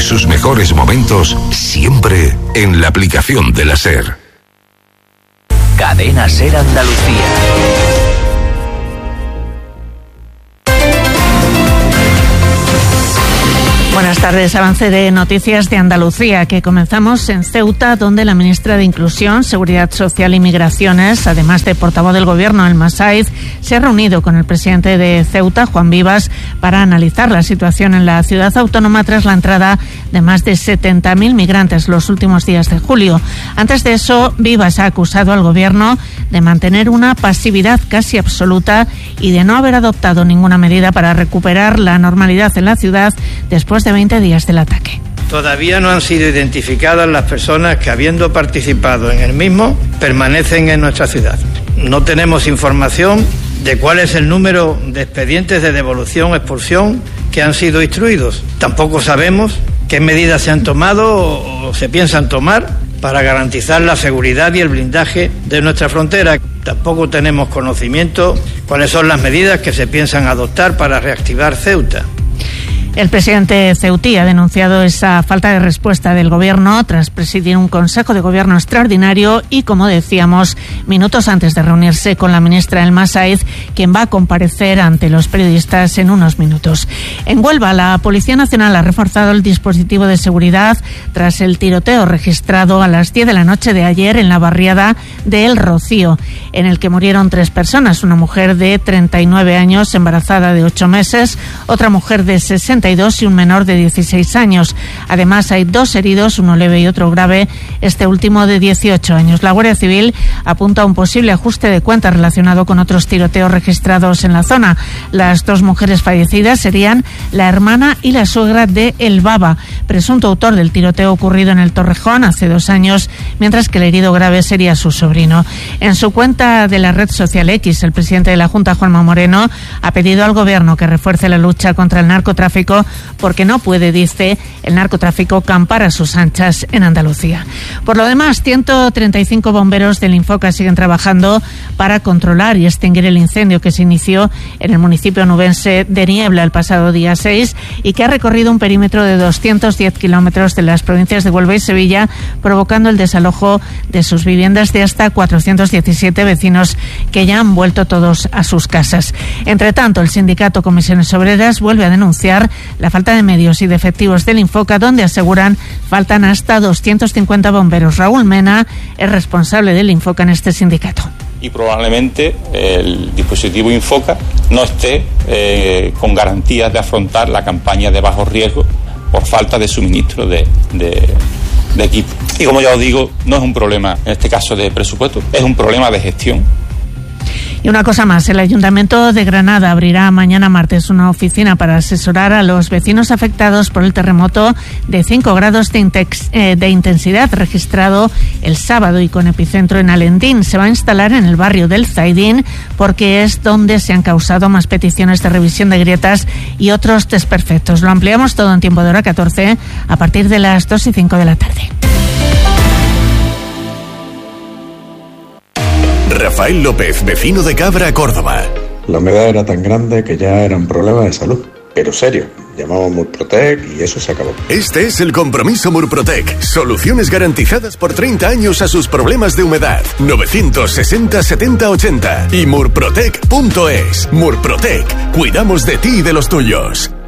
sus mejores momentos siempre en la aplicación de la SER. Cadena SER Andalucía. Buenas tardes. Avance de noticias de Andalucía, que comenzamos en Ceuta, donde la ministra de Inclusión, Seguridad Social y Migraciones, además de portavoz del Gobierno, El Masaiz, se ha reunido con el presidente de Ceuta, Juan Vivas, para analizar la situación en la ciudad autónoma tras la entrada de más de 70.000 migrantes los últimos días de julio. Antes de eso, Vivas ha acusado al Gobierno de mantener una pasividad casi absoluta y de no haber adoptado ninguna medida para recuperar la normalidad en la ciudad después de 20 días del ataque. Todavía no han sido identificadas las personas que, habiendo participado en el mismo, permanecen en nuestra ciudad. No tenemos información de cuál es el número de expedientes de devolución o expulsión que han sido instruidos. Tampoco sabemos qué medidas se han tomado o se piensan tomar para garantizar la seguridad y el blindaje de nuestra frontera. Tampoco tenemos conocimiento cuáles son las medidas que se piensan adoptar para reactivar Ceuta. El presidente ceutí ha denunciado esa falta de respuesta del Gobierno tras presidir un Consejo de Gobierno extraordinario y, como decíamos, minutos antes de reunirse con la ministra El Masaiz, quien va a comparecer ante los periodistas en unos minutos. En Huelva, la Policía Nacional ha reforzado el dispositivo de seguridad tras el tiroteo registrado a las 10 de la noche de ayer en la barriada de El Rocío, en el que murieron 3 personas, una mujer de 39 años, embarazada de 8 meses, otra mujer de 60 y un menor de 16 años. Además, hay 2 heridos, uno leve y otro grave, este último de 18 años. La Guardia Civil apunta a un posible ajuste de cuentas relacionado con otros tiroteos registrados en la zona. Las 2 mujeres fallecidas serían la hermana y la suegra de El Baba, presunto autor del tiroteo ocurrido en el Torrejón hace 2 años, mientras que el herido grave sería su sobrino. En su cuenta de la red social X, el presidente de la Junta, Juanma Moreno, ha pedido al Gobierno que refuerce la lucha contra el narcotráfico porque no puede, dice, el narcotráfico campar a sus anchas en Andalucía. Por lo demás, 135 bomberos del Infoca siguen trabajando para controlar y extinguir el incendio que se inició en el municipio onubense de Niebla el pasado día 6 y que ha recorrido un perímetro de 210 kilómetros de las provincias de Huelva y Sevilla, provocando el desalojo de sus viviendas de hasta 417 vecinos que ya han vuelto todos a sus casas. Entre tanto, el sindicato Comisiones Obreras vuelve a denunciar la falta de medios y de efectivos del Infoca, donde aseguran faltan hasta 250 bomberos. Raúl Mena es responsable del Infoca en este sindicato. Y probablemente el dispositivo Infoca no esté con garantías de afrontar la campaña de bajo riesgo por falta de suministro de equipo. Y como ya os digo, no es un problema, en este caso, de presupuesto, es un problema de gestión. Y una cosa más, el Ayuntamiento de Granada abrirá mañana martes una oficina para asesorar a los vecinos afectados por el terremoto de 5 grados de intensidad registrado el sábado y con epicentro en Alendín. Se va a instalar en el barrio del Zaidín porque es donde se han causado más peticiones de revisión de grietas y otros desperfectos. Lo ampliamos todo en tiempo de hora 14 a partir de las 2:05 de la tarde. Rafael López, vecino de Cabra, Córdoba. La humedad era tan grande que ya era un problema de salud, pero serio. Llamamos Murprotec y eso se acabó. Este es el compromiso Murprotec. Soluciones garantizadas por 30 años a sus problemas de humedad. 960 70 80 y murprotec.es. Murprotec. Cuidamos de ti y de los tuyos.